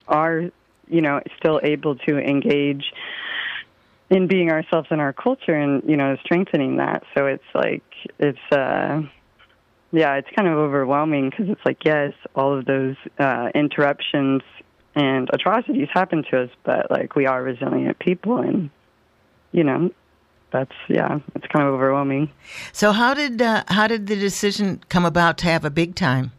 are, still able to engage in being ourselves in our culture and, strengthening that. So it's like, it's kind of overwhelming because it's like, yes, all of those interruptions and atrocities happen to us, but like we are resilient people, and, it's kind of overwhelming. So how did the decision come about to have a big time?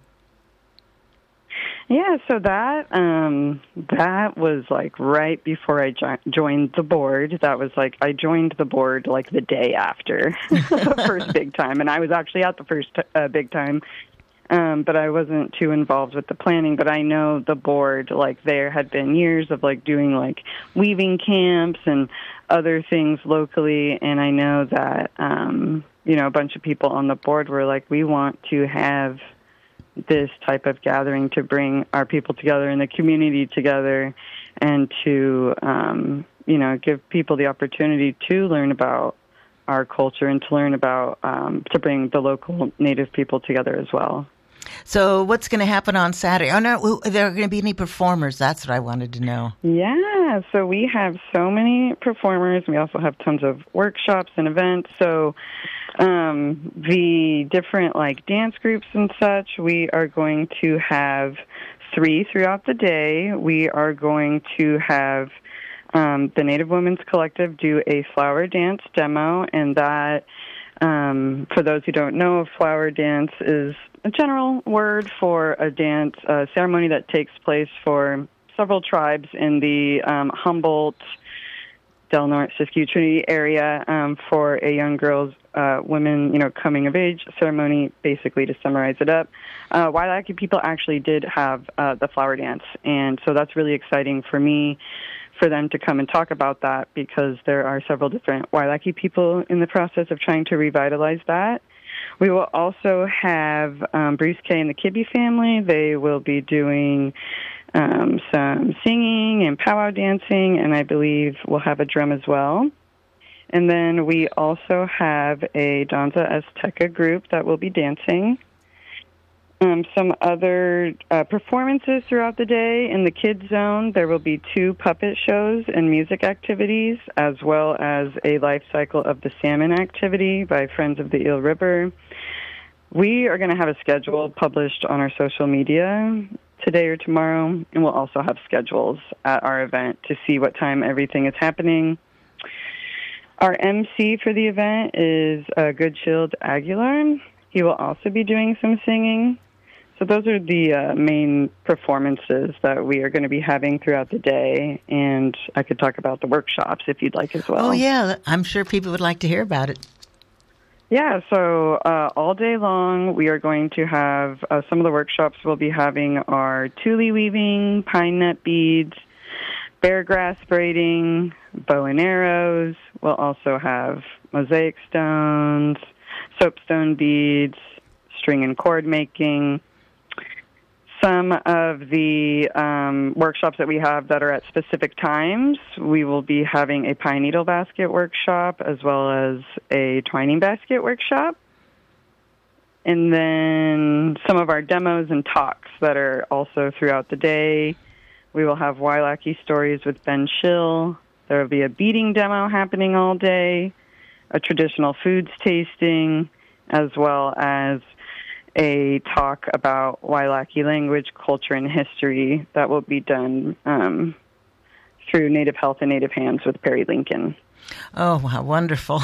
Yeah, so that was like right before I joined the board. That was like I joined the board like the day after the first big time, and I was actually at the first big time, but I wasn't too involved with the planning. But I know the board, like there had been years of like doing like weaving camps and other things locally, and I know that a bunch of people on the board were like, we want to have this type of gathering to bring our people together and the community together, and to, give people the opportunity to learn about our culture and to learn about, to bring the local Native people together as well. So what's going to happen on Saturday? Oh, no, are there going to be any performers? That's what I wanted to know. Yeah, so we have so many performers. We also have tons of workshops and events. So the different like dance groups and such, we are going to have 3 throughout the day. We are going to have the Native Women's Collective do a flower dance demo, and that, for those who don't know, flower dance is a general word for a dance ceremony that takes place for several tribes in the Humboldt, Del Norte, Siskiyou, Trinity area for a young girl's women, coming of age ceremony. Basically, to summarize it up, Wailaki people actually did have the flower dance, and so that's really exciting for me, for them to come and talk about that, because there are several different Wailaki people in the process of trying to revitalize that. We will also have Bruce Kay and the Kibbe family. They will be doing some singing and powwow dancing, and I believe we'll have a drum as well. And then we also have a Danza Azteca group that will be dancing. Some other performances throughout the day. In the kids zone, there will be 2 puppet shows and music activities, as well as a life cycle of the salmon activity by Friends of the Eel River. We are going to have a schedule published on our social media today or tomorrow, and we'll also have schedules at our event to see what time everything is happening. Our MC for the event is Goodshield Aguilar. He will also be doing some singing. So those are the main performances that we are going to be having throughout the day, and I could talk about the workshops if you'd like as well. Oh, yeah. I'm sure people would like to hear about it. Yeah, so all day long we are going to have some of the workshops. We'll be having our tule weaving, pine nut beads, bear grass braiding, bow and arrows. We'll also have mosaic stones, soapstone beads, string and cord making. Some of the workshops that we have that are at specific times, we will be having a pine needle basket workshop as well as a twining basket workshop. And then some of our demos and talks that are also throughout the day. We will have Wailaki Stories with Ben Schill. There will be a beading demo happening all day, a traditional foods tasting, as well as a talk about Wailaki language, culture, and history that will be done through Native Health and Native Hands with Perry Lincoln. Oh, wow, wonderful.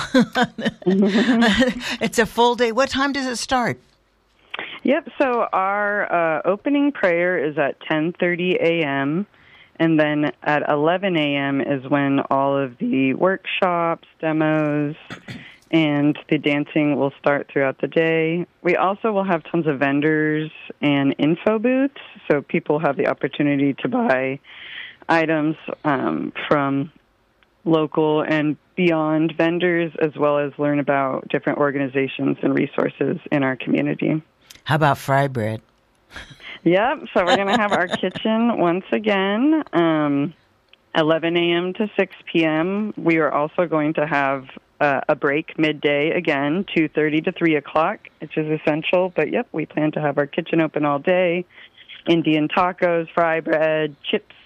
It's a full day. What time does it start? Yep, so our opening prayer is at 10:30 a.m., and then at 11 a.m. is when all of the workshops, demos, and the dancing will start throughout the day. We also will have tons of vendors and info booths, so people have the opportunity to buy items from local and beyond vendors, as well as learn about different organizations and resources in our community. How about fry bread? Yep, so we're going to have our kitchen once again, 11 a.m. to 6 p.m. We are also going to have a break midday again, 2:30 to 3 o'clock, which is essential. But, yep, we plan to have our kitchen open all day. Indian tacos, fry bread, chips,